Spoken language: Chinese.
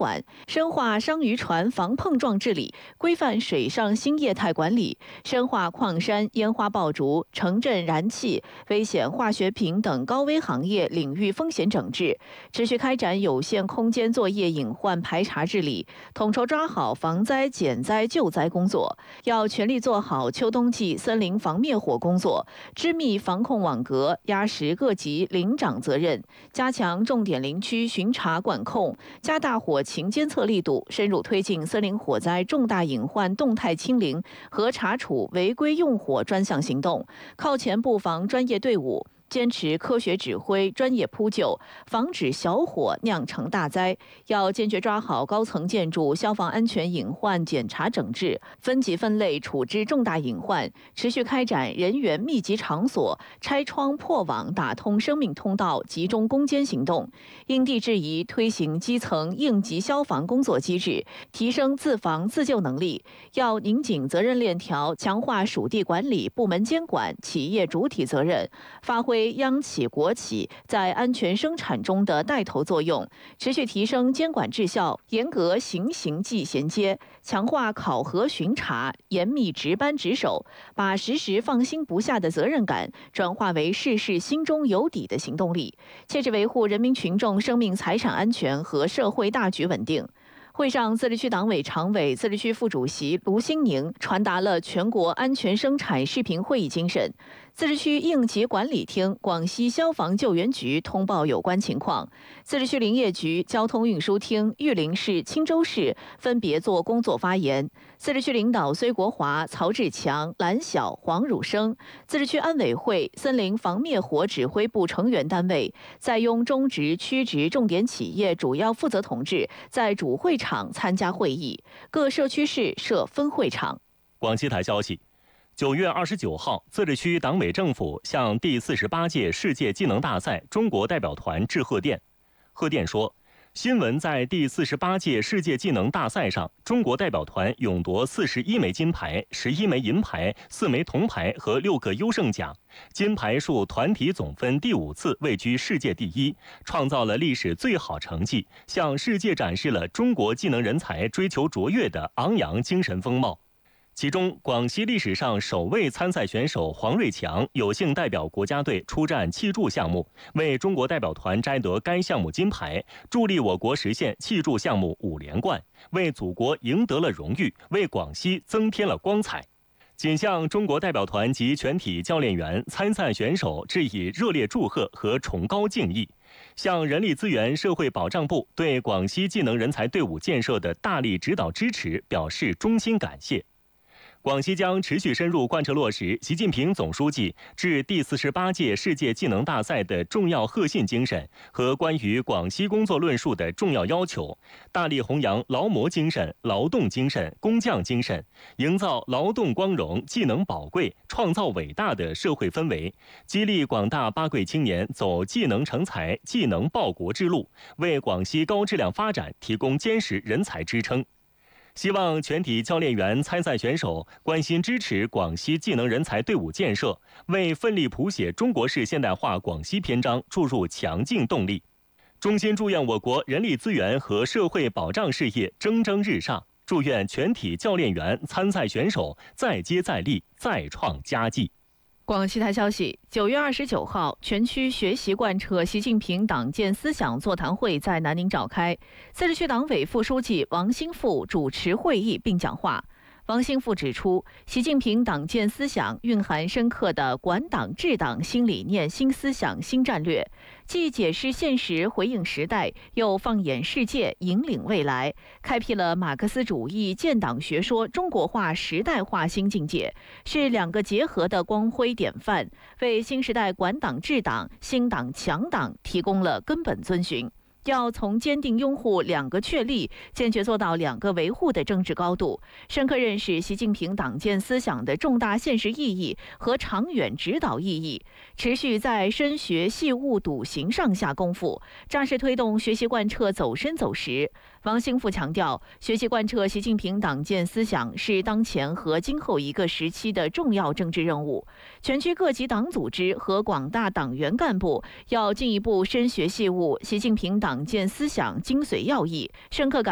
管，深化商渔船防碰撞治理，规范水上新业态管理，深化矿山、烟花爆竹、城镇燃气、危险化学品等高危行业领域风险整治，持续开展有限空间作业隐患排查治理，统筹抓好防灾减灾救灾工作。要全力做好秋冬季森林防灭火工作，织密防控网格，压实各级领长责任，加强重点林区巡查管控，加大火情监测力度，深入推进森林火灾重大隐患动态清零和查处违规用火专项行动，靠前布防专业队伍，坚持科学指挥、专业扑救，防止小火酿成大灾。要坚决抓好高层建筑消防安全隐患检查整治，分级分类处置重大隐患，持续开展人员密集场所拆窗破网、打通生命通道集中攻坚行动，因地制宜推行基层应急消防工作机制，提升自防自救能力。要拧紧责任链条，强化属地管理、部门监管、企业主体责任，发挥央企国企在安全生产中的带头作用，持续提升监管质效，严格行刑纪衔接，强化考核巡查，严密值班值守，把时时放心不下的责任感转化为事事心中有底的行动力，切实维护人民群众生命财产安全和社会大局稳定。会上，自治区党委常委、自治区副主席卢新宁传达了全国安全生产视频会议精神。自治区应急管理厅、广西消防救援局通报有关情况，自治区林业局、交通运输厅、玉林市、钦州市分别作工作发言。自治区领导崔国华、曹志强、蓝晓、黄汝生，自治区安委会、森林防灭火指挥部成员单位，在庸中直、区直重点企业主要负责同志在主会场参加会议，各社区市设分会场。 广西台消息，9月29号，自治区党委政府向第48届世界技能大赛中国代表团致贺电。贺电说，新闻在第48届世界技能大赛上，中国代表团勇夺41枚金牌、11枚银牌、4枚铜牌和6个优胜奖，金牌数团体总分第5次位居世界第1，创造了历史最好成绩，向世界展示了中国技能人才追求卓越的昂扬精神风貌。其中，广西历史上首位参赛选手黄瑞强有幸代表国家队出战气柱项目，为中国代表团摘得该项目金牌，助力我国实现气柱项目5连冠，为祖国赢得了荣誉，为广西增添了光彩。仅向中国代表团及全体教练员、参赛选手致以热烈祝贺和崇高敬意，向人力资源社会保障部对广西技能人才队伍建设的大力指导支持表示衷心感谢。广西将持续深入贯彻落实习近平总书记致第48届世界技能大赛的重要贺信精神和关于广西工作论述的重要要求，大力弘扬劳模精神、劳动精神、工匠精神，营造劳动光荣、技能宝贵、创造伟大的社会氛围，激励广大八贵青年走技能成才、技能报国之路，为广西高质量发展提供坚实人才支撑。希望全体教练员、参赛选手关心支持广西技能人才队伍建设，为奋力谱写中国式现代化广西篇章注入强劲动力。衷心祝愿我国人力资源和社会保障事业蒸蒸日上，祝愿全体教练员、参赛选手再接再厉，再创佳绩。 广西台消息，9月29号，全区学习贯彻习近平党建思想座谈会在南宁召开，自治区党委副书记王兴富主持会议并讲话。王兴富指出，习近平党建思想蕴含深刻的管党治党新理念、新思想、新战略，既解释现实、回应时代，又放眼世界、引领未来，开辟了马克思主义建党学说中国化时代化新境界，是两个结合的光辉典范，为新时代管党治党、新党强党提供了根本遵循。要从坚定拥护两个确立，坚决做到两个维护的政治高度，深刻认识习近平党建思想的重大现实意义和长远指导意义，持续在深学细悟笃行上下功夫，扎实推动学习贯彻走深走实。王兴富强调，学习贯彻习近平党建思想是当前和今后一个时期的重要政治任务，全区各级党组织和广大党员干部要进一步深学细悟习近平党建思想精髓要义，深刻感